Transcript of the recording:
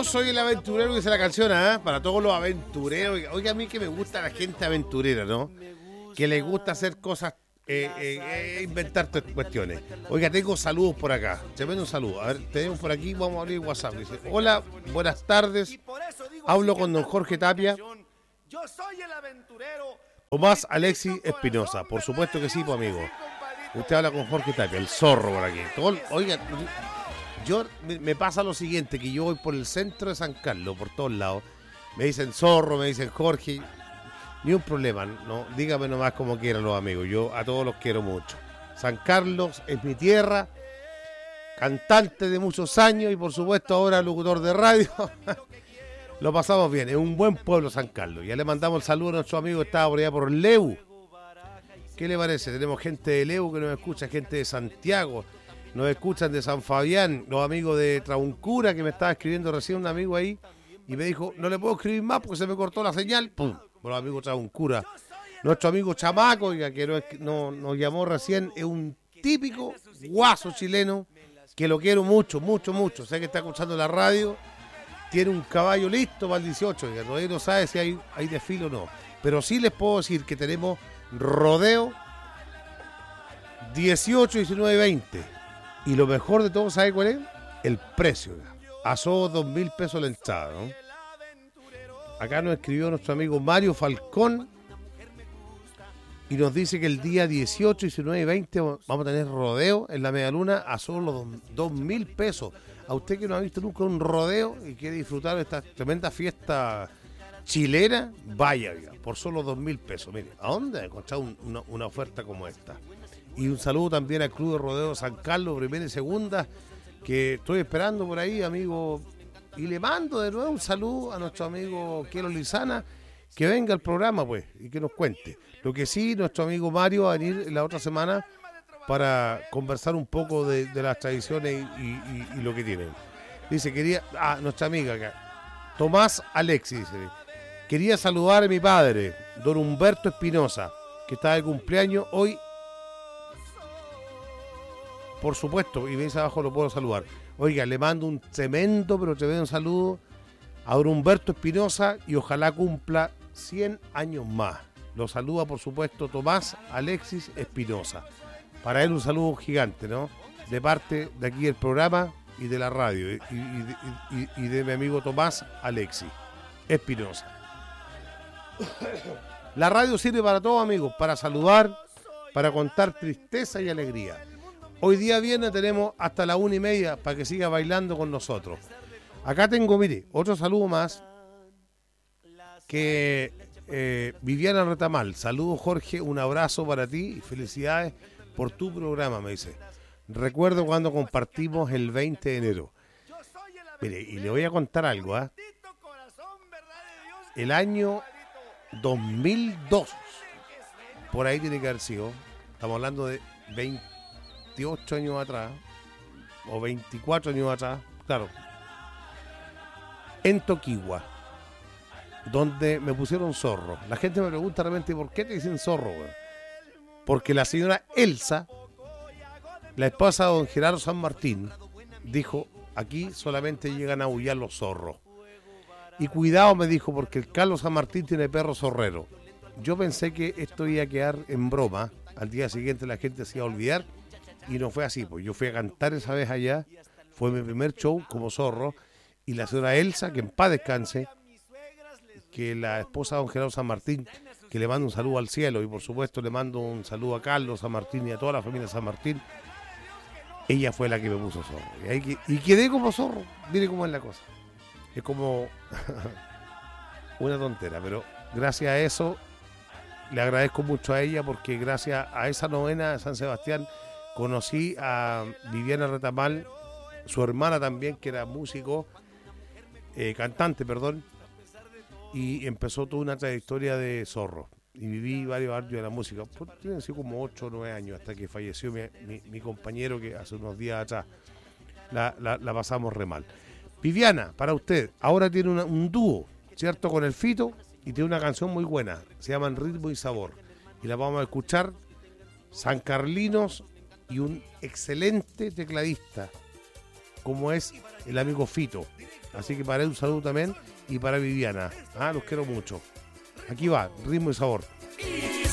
Yo soy el aventurero, que dice la canción, ¿eh? Para todos los aventureros. Oiga, a mí que me gusta la gente aventurera, ¿no? Que les gusta hacer cosas, inventar cuestiones. Oiga, tengo saludos por acá. Te mando un saludo. A ver, tenemos por aquí, vamos a abrir WhatsApp. Dice, hola, buenas tardes. Hablo con don Jorge Tapia. Yo soy el aventurero. Tomás Alexis Espinosa. Por supuesto que sí, pues, amigo. Usted habla con Jorge Tapia, el zorro por aquí. Oiga, yo me pasa lo siguiente, que yo voy por el centro de San Carlos, por todos lados. Me dicen zorro, me dicen Jorge. Ni un problema, no, dígame nomás como quieran los amigos. Yo a todos los quiero mucho. San Carlos es mi tierra, cantante de muchos años y por supuesto ahora locutor de radio. Lo pasamos bien, es un buen pueblo San Carlos. Ya le mandamos el saludo a nuestro amigo que estaba por allá por Leu. ¿Qué le parece? Tenemos gente de Leu que nos escucha, gente de Santiago, nos escuchan de San Fabián, los amigos de Trauncura, que me estaba escribiendo recién un amigo ahí y me dijo, no le puedo escribir más porque se me cortó la señal. ¡Pum! Los amigos Trauncura. Nuestro amigo Chamaco, que nos llamó recién, es un típico guaso chileno que lo quiero mucho, mucho, mucho. Sé que está escuchando la radio, tiene un caballo listo para el 18, y todavía no sabe si hay desfile o no. Pero sí les puedo decir que tenemos rodeo 18, 19 y 20. Y lo mejor de todo, ¿sabe cuál es? El precio. A solo 2.000 pesos la entrada, ¿no? Acá nos escribió nuestro amigo Mario Falcón y nos dice que el día 18, 19 y 20 vamos a tener rodeo en la Medialuna a solo 2.000 pesos. A usted que no ha visto nunca un rodeo y quiere disfrutar de esta tremenda fiesta chilena, vaya, por solo 2.000 pesos. Mire, ¿a dónde ha encontrado una oferta como esta? Y un saludo también al Club de Rodeo San Carlos, primera y segunda, que estoy esperando por ahí, amigo. Y le mando de nuevo un saludo a nuestro amigo Quiero Lizana, que venga al programa, pues, y que nos cuente. Lo que sí, nuestro amigo Mario va a venir la otra semana para conversar un poco de las tradiciones y lo que tienen. Dice, nuestra amiga acá, Tomás Alexis, dice, quería saludar a mi padre, don Humberto Espinosa, que está de cumpleaños hoy. Por supuesto, y me dice abajo, lo puedo saludar. Oiga, le mando un tremendo saludo a don Humberto Espinosa y ojalá cumpla 100 años más. Lo saluda, por supuesto, Tomás Alexis Espinosa. Para él un saludo gigante, ¿no? De parte de aquí del programa y de la radio y de mi amigo Tomás Alexis Espinosa. La radio sirve para todo, amigos, para saludar, para contar tristeza y alegría. Hoy día viernes tenemos hasta las 1:30 para que siga bailando con nosotros. Acá tengo, mire, otro saludo más que Viviana Retamal. Saludos, Jorge, un abrazo para ti y felicidades por tu programa, me dice. Recuerdo cuando compartimos el 20 de enero. Mire, y le voy a contar algo, ¿ah? El año 2002, por ahí tiene que haber sido, estamos hablando de 28 años atrás, o 24 años atrás, claro, en Toquigua, donde me pusieron zorro. La gente me pregunta realmente, ¿por qué te dicen zorro, güey? Porque la señora Elsa, la esposa de don Gerardo San Martín, dijo, aquí solamente llegan a aullar los zorros. Y cuidado, me dijo, porque el Carlos San Martín tiene perro zorrero. Yo pensé que esto iba a quedar en broma. Al día siguiente la gente se iba a olvidar. Y no fue así, pues yo fui a cantar esa vez allá. Fue mi primer show como zorro. Y la señora Elsa, que en paz descanse, que la esposa de don Gerardo San Martín, que le mando un saludo al cielo. Y por supuesto le mando un saludo a Carlos San Martín y a toda la familia San Martín. Ella fue la que me puso zorro. Y quedé como zorro. Mire cómo es la cosa. Es como una tontera, pero gracias a eso le agradezco mucho a ella, porque gracias a esa novena de San Sebastián conocí a Viviana Retamal, su hermana también, que era cantante, y empezó toda una trayectoria de zorro. Y viví varios años de la música, tiene sido como 8 o 9 años, hasta que falleció mi compañero, que hace unos días atrás la pasamos re mal. Viviana, para usted, ahora tiene un dúo, ¿cierto? Con el Fito, y tiene una canción muy buena, se llama Ritmo y Sabor, y la vamos a escuchar, San Carlinos y un excelente tecladista, como es el amigo Fito. Así que para él un saludo también y para Viviana. Los quiero mucho. Aquí va, ritmo y sabor.